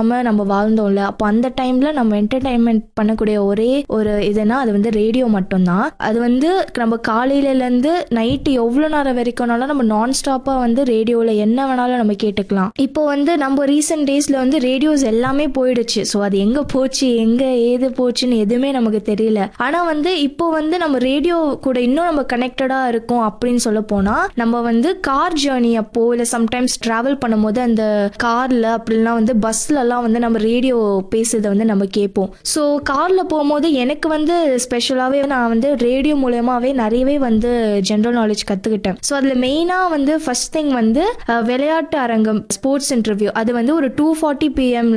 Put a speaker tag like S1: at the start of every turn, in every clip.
S1: இல்லாம நம்ம வாழ்ந்தோம்ல, அப்போ அந்த டைம்ல நம்ம என்டர்டைன்மெண்ட் பண்ணக்கூடிய ஒரே ஒரு இதுனா அது வந்து ரேடியோ மட்டும்தான். அது வந்து நம்ம காலையில இருந்து நைட்டு எவ்வளவு நேரம் வரைக்கும்னாலும் நம்ம நான் ஸ்டாப்பா வந்து ரேடியோல என்ன வேணாலும் நம்ம கேட்டுக்கலாம். இப்போ வந்து நம்ம ரீசெண்ட் டேஸ்ல வந்து ரேடியோஸ் எல்லாமே போயிடுச்சு. ஸோ அது எங்க போச்சு எங்க ஏது போச்சுன்னு எதுவுமே நமக்கு தெரியல. ஆனா வந்து இப்போ வந்து நம்ம ரேடியோ கூட இன்னும் நம்ம கனெக்டடா இருக்கும் அப்படின்னு சொல்ல போனா, நம்ம வந்து கார் ஜேர்னி அப்போ இல்ல சம்டைம்ஸ் டிராவல் பண்ணும்போது அந்த கார்ல அப்படிலாம் வந்து பஸ்ல எல்லாம் வந்து நம்ம ரேடியோ பேசுறதை வந்து நம்ம கேட்போம். ஸோ கார்ல போகும்போது எனக்கு வந்து ஸ்பெஷலாவே நான் வந்து ரேடியோ மூலமாவே நிறையவே வந்து ஜென்ரல் நாலேஜ் கத்துக்கிட்டேன். ஸோ அதுல மெயினா வந்து ஃபர்ஸ்ட் திங் வந்து விளையாட்டு அரங்கம் ஸ்போர்ட்ஸ் இன்டர்வியூ, அது வந்து ஒரு 2:40 PM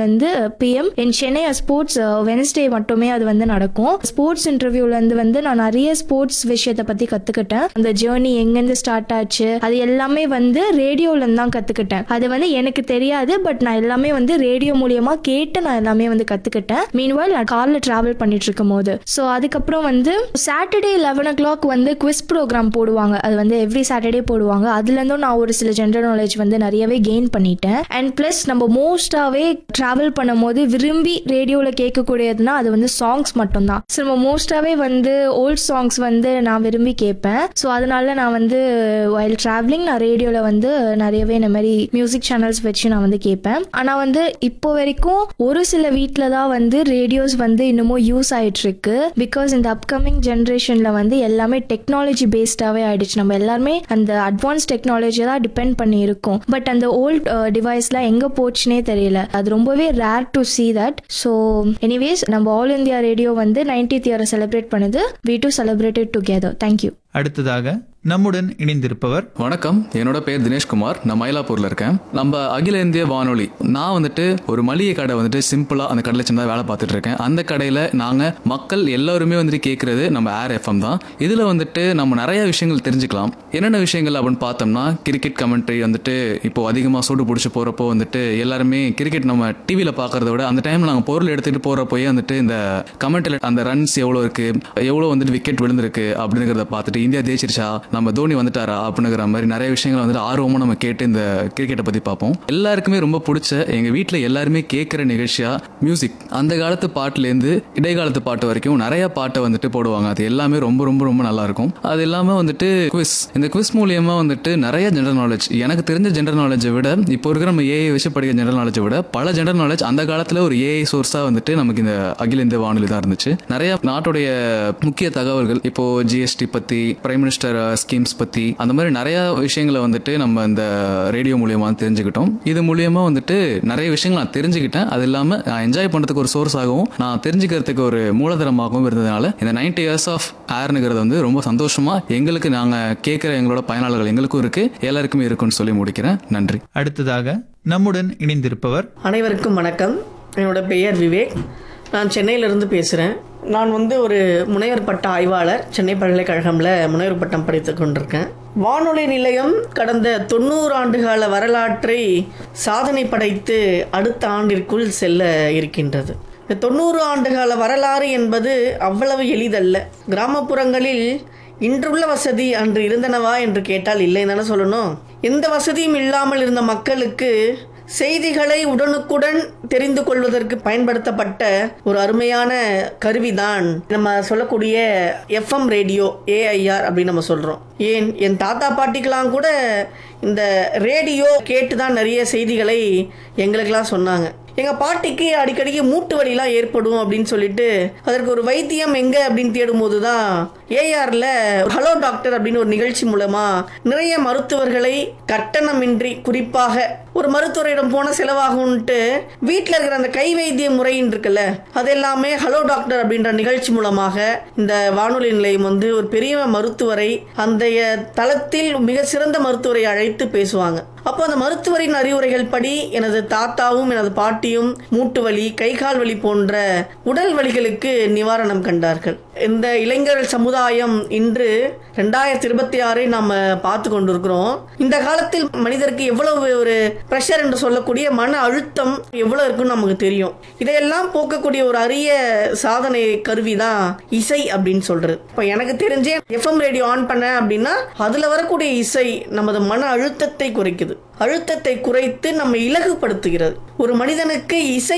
S1: in Chennai sports Wednesday மட்டுமே அது வந்து நடக்கும். ஸ்போர்ட்ஸ் இன்டர்வியூல இருந்து வந்து நான் நிறைய ஸ்போர்ட்ஸ் விஷயத்தை பத்தி கத்துக்கிட்டேன். அந்த ஜேர்னி எங்கிருந்து ஸ்டார்ட் ஆச்சு அது எல்லாமே வந்து ரேடியோல இருந்து தான் கத்துக்கிட்டேன். அது வந்து எனக்கு தெரியாது, பட் நான் எல்லாமே வந்து ரேடியோ மூலியமா கேட்டு நான் எல்லாமே வந்து கத்துக்கிட்டேன். மீன்வைல் நான் கார்ல டிராவல் பண்ணிட்டு இருக்கும் போது. ஸோ அதுக்கப்புறம் வந்து சாட்டர்டே 11 o'clock வந்து குவிஸ் ப்ரோக்ராம் போடுவாங்க. அது வந்து எவ்ரி சாட்டர்டே போடுவாங்க. அதுல இருந்தும் நான் ஒரு சில ஜென்ரல் நாலேஜ் வந்து நிறையவே கெயின் பண்ணிட்டேன். அண்ட் பிளஸ் நம்ம மோஸ்டாவே டிராவல் பண்ணும்போது விரும்பி ரேடியோல கேட்கக்கூடியதுன்னா அது வந்து சாங்ஸ் மட்டும்தான். ஸோ நம்ம மோஸ்டாவே வந்து ஓல்ட் சாங்ஸ் வந்து நான் விரும்பி கேட்பேன். ஸோ அதனால நான் வந்து வைல் டிராவலிங் நான் ரேடியோல வந்து நிறையவே இந்த மாதிரி மியூசிக் சேனல்ஸ் வச்சு நான் வந்து கேட்பேன். ஆனா வந்து இப்போ வரைக்கும் ஒரு சில வீட்டில தான் வந்து ரேடியோஸ் வந்து இன்னமும் யூஸ் ஆயிட்டு இருக்கு. பிகாஸ் இந்த அப்கமிங் ஜென்ரேஷன்ல வந்து எல்லாமே டெக்னாலஜி பேஸ்டாவே ஆயிடுச்சு. நம்ம எல்லாருமே அந்த அட்வான்ஸ் டெக்னாலஜி தான் டிபெண்ட் பண்ணி இருக்கோம். பட் அந்த ஓல்ட் டிவைஸ்லாம் எங்க போச்சுனே தெரியல. அது ரொம்பவே rare to see that. So anyways நம்ம ஆல் இந்தியா ரேடியோ வந்து 90th இயரை செலிப்ரேட் பண்ணுது. we too celebrated together. Thank you.
S2: அடுத்ததாக நம்முடன் இணைந்திருப்பவர்.
S3: வணக்கம், என்னோட பேர் தினேஷ்குமார். நான் மயிலாப்பூர்ல இருக்கேன். நம்ம அகில இந்திய வானொலி, நான் வந்துட்டு ஒரு மளிகை கடை வந்துட்டு சிம்பிளா அந்த கடையில சின்னதாக வேலை பார்த்துட்டு இருக்கேன். அந்த கடையில நாங்க மக்கள் எல்லாருமே வந்துட்டு கேட்கறது நம்ம ஏர் FM தான். இதுல வந்துட்டு நம்ம நிறைய விஷயங்கள் தெரிஞ்சுக்கலாம். என்னென்ன விஷயங்கள் அப்படின்னு பார்த்தோம்னா, கிரிக்கெட் கமெண்ட்ரி வந்துட்டு இப்போ அதிகமா சூடு பிடிச்சி போறப்போ வந்துட்டு எல்லாருமே கிரிக்கெட் நம்ம டிவியில பாக்குறத விட அந்த டைம்ல நாங்கள் பொருள் எடுத்துட்டு போறப்போயே வந்துட்டு இந்த கமெண்ட்ல அந்த ரன்ஸ் எவ்வளோ இருக்கு, எவ்வளோ வந்துட்டு விக்கெட் விழுந்திருக்கு அப்படிங்கிறத பார்த்துட்டு இந்தியா ஜெயிச்சிருச்சா, நம்ம தோனி வந்துட்டாரா அப்படிங்கிற மாதிரி நிறைய விஷயங்கள் வந்துட்டு ஆர்வமா நம்ம கேட்டு இந்த கிரிக்கெட்டை பத்தி பார்ப்போம். எல்லாருக்குமே ரொம்ப பிடிச்ச, எங்க வீட்டில் எல்லாருமே கேட்கிற நிகழ்ச்சியா மியூசிக். அந்த காலத்து பாட்டுலேருந்து இடைக்காலத்து பாட்டு வரைக்கும் நிறைய பாட்டை வந்துட்டு போடுவாங்க. அது எல்லாமே ரொம்ப ரொம்ப ரொம்ப நல்லா இருக்கும். அது இல்லாமல் வந்துட்டு குவிஸ், இந்த குவிஸ் மூலியமா வந்துட்டு நிறைய ஜெனரல் நாலேஜ், எனக்கு தெரிஞ்ச ஜெனரல் நாலேஜை விட இப்போ இருக்கிற நம்ம ஏஐ வச்சு படிக்கிற ஜெனரல் நாலேஜை விட பல ஜெனரல் நாலேஜ் அந்த காலத்தில் ஒரு ஏஐ சோர்ஸா வந்துட்டு நமக்கு இந்த அகில இந்திய வானொலி தான் இருந்துச்சு. நிறைய நாட்டுடைய முக்கிய தகவல்கள், இப்போ ஜிஎஸ்டி பத்தி, பிரைம் மினிஸ்டர் ஸ்கீம்ஸ் பத்தி, அந்த மாதிரி நிறைய விஷயங்களை வந்துட்டு நம்ம இந்த ரேடியோ மூலியமா தெரிஞ்சுக்கிட்டோம். இது மூலியமா வந்துட்டு நிறைய விஷயங்கள் நான் தெரிஞ்சுக்கிட்டேன். அது இல்லாம நான் என்ஜாய் பண்றதுக்கு ஒரு சோர்ஸ் ஆகவும் நான் தெரிஞ்சுக்கிறதுக்கு ஒரு மூலதனமாகவும் இருந்ததுனால இந்த 90 years ஆஃப் ஏர்னுங்கிறது வந்து ரொம்ப சந்தோஷமா எங்களுக்கு, நாங்க கேட்கிற எங்களோட பயனாளர்கள் எங்களுக்கும் இருக்கு, எல்லாருக்குமே இருக்குன்னு சொல்லி முடிக்கிறேன். நன்றி.
S2: அடுத்ததாக நம்முடன் இணைந்திருப்பவர்.
S4: அனைவருக்கும் வணக்கம். என்னோட பெயர் விவேக். நான் சென்னையிலிருந்து பேசுகிறேன். நான் வந்து ஒரு முனைவர் பட்ட ஆய்வாளர். சென்னை பல்கலைக்கழகம்ல முனைவர் பட்டம் படித்து கொண்டிருக்கேன். வானொலி நிலையம் கடந்த 90 ஆண்டுகால வரலாற்றை சாதனை படைத்து அடுத்த ஆண்டிற்குள் செல்ல இருக்கின்றது. இந்த 90 ஆண்டுகால வரலாறு என்பது அவ்வளவு எளிதல்ல. கிராமப்புறங்களில் இன்றுள்ள வசதி அன்று இருந்தனவா என்று கேட்டால் இல்லைன்னு தானே சொல்லணும். எந்த வசதியும் இல்லாமல் இருந்த மக்களுக்கு செய்திகளை உடனுக்குடன் தெரிந்து கொள்வதற்கு பயன்படுத்தப்பட்ட ஒரு அருமையான கருவிதான் நம்ம சொல்லக்கூடிய FM ரேடியோ, AIR அப்படின்னு நம்ம சொல்கிறோம். ஏன் என் தாத்தா பாட்டிக்கெலாம் கூட இந்த ரேடியோ கேட்டு தான் நிறைய செய்திகளை எங்களுக்கெல்லாம் சொன்னாங்க. எங்கள் பாட்டிக்கு அடிக்கடிக்கு மூட்டு வலிலாம் ஏற்படும் அப்படின்னு சொல்லிட்டு அதற்கு ஒரு வைத்தியம் எங்கே அப்படின்னு தேடும்போது தான் ஏஆரில் ஹலோ டாக்டர் அப்படின்னு ஒரு நிகழ்ச்சி மூலமாக நிறைய மருத்துவர்களை கட்டணமின்றி, குறிப்பாக ஒரு மருத்துவரிடம் போன செலவாகும்ன்ட்டு வீட்டில் இருக்கிற அந்த கை வைத்திய முறைன்னு இருக்குல்ல, அதெல்லாமே ஹலோ டாக்டர் அப்படின்ற நிகழ்ச்சி மூலமாக இந்த வானொலி நிலையம் வந்து ஒரு பெரிய மருத்துவரை, அந்த தளத்தில் மிக சிறந்த மருத்துவரை அழைத்து பேசுவாங்க. அப்போ அந்த மருத்துவரின் அறிவுரைகள் படி எனது தாத்தாவும் எனது பாட்டியும் மூட்டு வலி, கை கால் வலி போன்ற உடல் வலிகளுக்கு நிவாரணம் கண்டார்கள். இந்த இளைஞர்கள் சமுதாயம் இன்று 2026 நாம் பார்த்து கொண்டிருக்கிறோம். இந்த காலத்தில் மனிதருக்கு எவ்வளவு ஒரு பிரஷர் என்று சொல்லக்கூடிய மன அழுத்தம் எவ்வளவு இருக்குன்னு நமக்கு தெரியும். இதையெல்லாம் போக்கக்கூடிய ஒரு அரிய சாதனை கருவி தான் இசை அப்படின்னு சொல்றது. இப்போ எனக்கு தெரிஞ்சே FM ரேடியோ ஆன் பண்ண அப்படின்னா அதுல வரக்கூடிய இசை நமது மன அழுத்தத்தை குறைக்குது. அழுத்தத்தை குறைத்து நம்ம இலகுபடுத்துகிறது. ஒரு மனிதனுக்கு இசை